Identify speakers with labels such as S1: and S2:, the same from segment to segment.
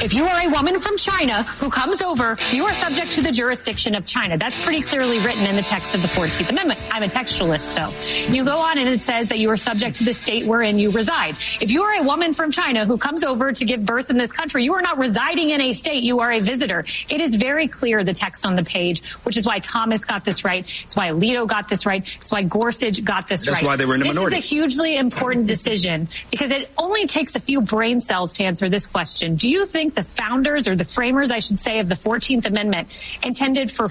S1: If you are a woman from China who comes over, you are subject to the jurisdiction of China. That's pretty clearly written in the text of the 14th Amendment. I'm a textualist, though. You go on and it says that you are subject to the state wherein you reside. If you are a woman from China who comes over to give birth in this country, you are not residing in a state. You are a visitor. It is very clear, the text on the page, which is why Thomas got this right. It's why Alito got this right. It's why Gorsuch got this right.
S2: That's why they were in the minority.
S1: This is a hugely important decision because it only takes a few brain cells to answer this question. Do you think the founders, or the framers, I should say, of the 14th Amendment intended for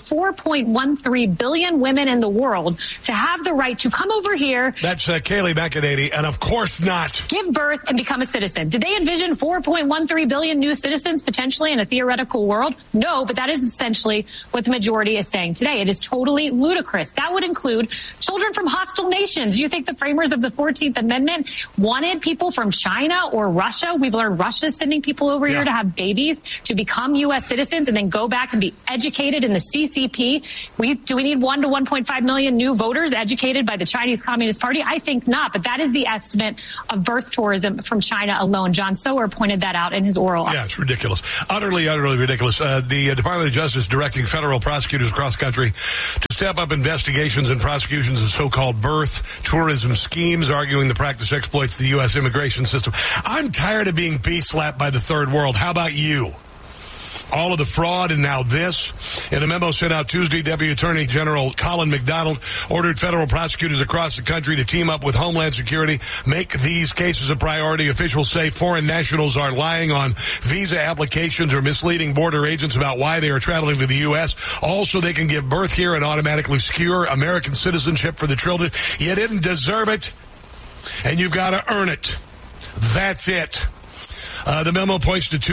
S1: 4.13 billion women in the world to have the right to come over here?
S3: That's Kayleigh McEnany, and of course not.
S1: Give birth and become a citizen. Did they envision 4.13 billion new citizens potentially in a theoretical world? No, but that is essentially what the majority is saying today. It is totally ludicrous. That would include children from hostile nations. You think the framers of the 14th Amendment wanted people from China or Russia? We've learned Russia's sending people over here to have babies, to become U.S. citizens, and then go back and be educated in the CCP. Do we need 1 to 1.5 million new voters educated by the Chinese Communist Party? I think not, but that is the estimate of birth tourism from China alone. John Sower pointed that out in his oral.
S3: Yeah, it's ridiculous. Utterly ridiculous. The Department of Justice directing federal prosecutors across the country to step up investigations and prosecutions of so-called birth tourism schemes, arguing the practice exploits the U.S. immigration system. I'm tired of being peace-slapped by the third world. How about you? All of the fraud and now this. In a memo sent out Tuesday, Deputy Attorney General Colin McDonald ordered federal prosecutors across the country to team up with Homeland Security, make these cases a priority. Officials say foreign nationals are lying on visa applications or misleading border agents about why they are traveling to the U.S. Also, they can give birth here and automatically secure American citizenship for the children. You didn't deserve it, and you've got to earn it. That's it. The memo points to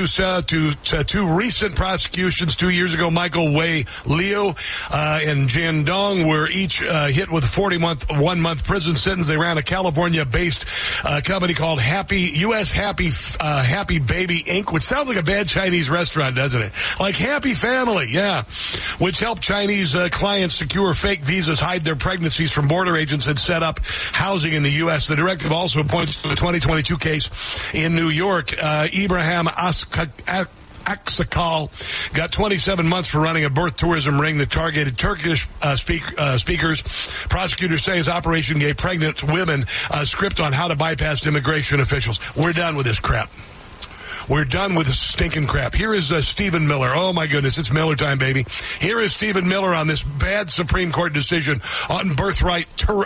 S3: two recent prosecutions 2 years ago. Michael Wei Liu and Jan Dong were each hit with a 1-month prison sentence. They ran a California-based company called Happy Baby Inc., which sounds like a bad Chinese restaurant, doesn't it? Like Happy Family, yeah, which helped Chinese clients secure fake visas, hide their pregnancies from border agents, and set up housing in the U.S. The directive also points to the 2022 case in New York. Ibrahim Aksakal got 27 months for running a birth tourism ring that targeted Turkish speakers. Prosecutors say his operation gave pregnant women a script on how to bypass immigration officials. We're done with this crap. We're done with this stinking crap. Here is Stephen Miller. Oh, my goodness. It's Miller time, baby. Here is Stephen Miller on this bad Supreme Court decision on birthright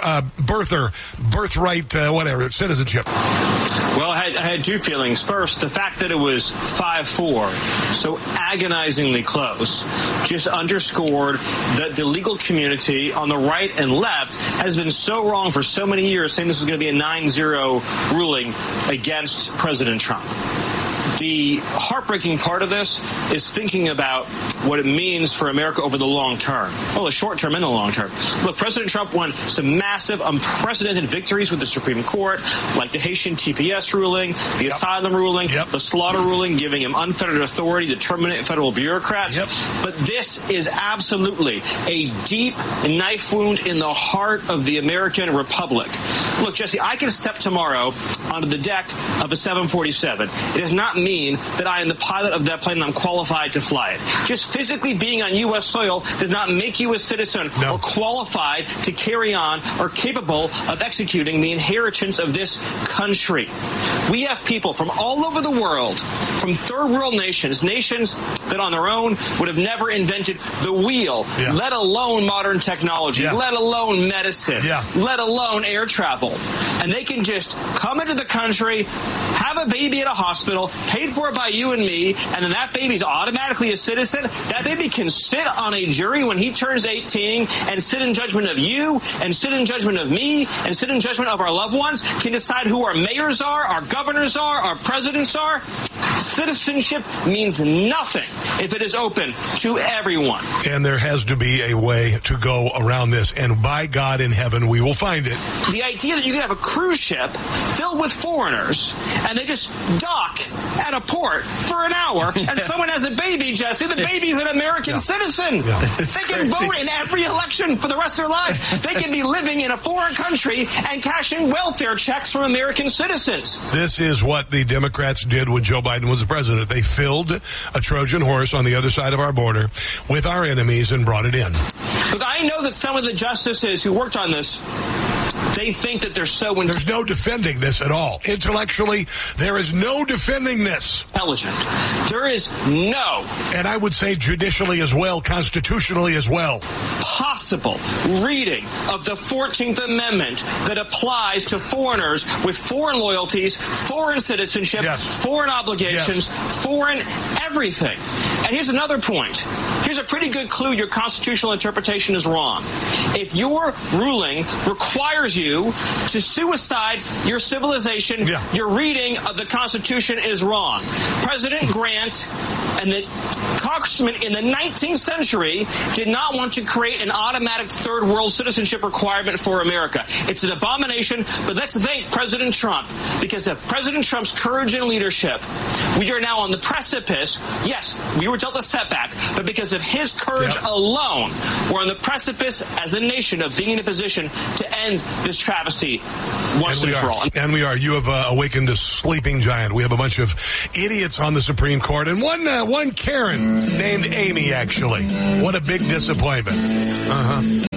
S3: citizenship.
S4: Well, I had two feelings. First, the fact that it was 5-4, so agonizingly close, just underscored that the legal community on the right and left has been so wrong for so many years, saying this was going to be a 9-0 ruling against President Trump. The heartbreaking part of this is thinking about what it means for America over the long term. Well, the short term and the long term. Look, President Trump won some massive, unprecedented victories with the Supreme Court, like the Haitian TPS ruling, the asylum ruling, the slaughter ruling, giving him unfettered authority to terminate federal bureaucrats. But this is absolutely a deep knife wound in the heart of the American Republic. Look, Jesse, I can step tomorrow onto the deck of a 747. It does not mean that I am the pilot of that plane and I'm qualified to fly it. Just physically being on U.S. soil does not make you a citizen or qualified to carry on or capable of executing the inheritance of this country. We have people from all over the world, from third world nations that on their own would have never invented the wheel, let alone modern technology, let alone medicine, let alone air travel. And they can just come into the country, have a baby at a hospital, paid for by you and me, and then that baby's automatically a citizen. That baby can sit on a jury when he turns 18 and sit in judgment of you, and sit in judgment of me, and sit in judgment of our loved ones, can decide who our mayors are, our governors are, our presidents are. Citizenship means nothing if it is open to everyone.
S3: And there has to be a way to go around this, and by God in heaven, we will find it.
S4: The idea that you can have a cruise ship filled with foreigners, and they just dock at a port for an hour and someone has a baby, Jesse, the baby's an American citizen.
S3: Yeah.
S4: They can vote in every election for the rest of their lives. They can be living in a foreign country and cashing welfare checks from American citizens.
S3: This is what the Democrats did when Joe Biden was the president. They filled a Trojan horse on the other side of our border with our enemies and brought it in.
S4: Look, I know that some of the justices who worked on this, they think that they're so
S3: There's no defending this at all. Intellectually, there is no defending this.
S4: intelligent. There is no,
S3: and I would say judicially as well, constitutionally as well,
S4: possible reading of the 14th Amendment that applies to foreigners with foreign loyalties, foreign citizenship, foreign obligations, foreign everything. And here's another point. Here's a pretty good clue your constitutional interpretation is wrong. If your ruling requires you to suicide your civilization, your reading of the Constitution is wrong. President Grant and the congressmen in the 19th century did not want to create an automatic third world citizenship requirement for America. It's an abomination, but let's thank President Trump, because of President Trump's courage and leadership, we are now on the precipice. Yes, we were dealt a setback, but because of his courage alone, we're on the precipice as a nation of being in a position to end this travesty once and for all.
S3: And we are. You have awakened a sleeping giant. We have a bunch of idiots on the Supreme Court, and one Karen named Amy, actually. What a big disappointment.